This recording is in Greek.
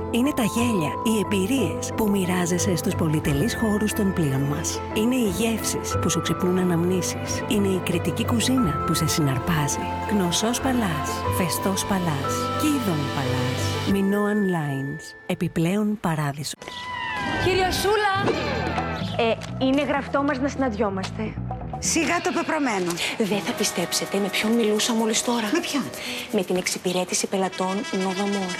Είναι τα γέλια, οι εμπειρίες που μοιράζεσαι στους πολυτελείς χώρους των πλοίων μας. Είναι οι γεύσεις που σου ξυπνούν αναμνήσεις. Είναι η κριτική κουζίνα που σε συναρπάζει. Γνωσός Παλάς, Φεστός Παλάς, Κίδων Παλάς. Minoan Lines. Επιπλέον παράδεισος. Κυρία Σούλα! Είναι γραφτό μας να συναντιόμαστε. Σιγά το πεπρωμένο. Δεν θα πιστέψετε με ποιον μιλούσα μόλις τώρα. Με ποιον? Με την εξυπηρέτηση πελατών Nova More.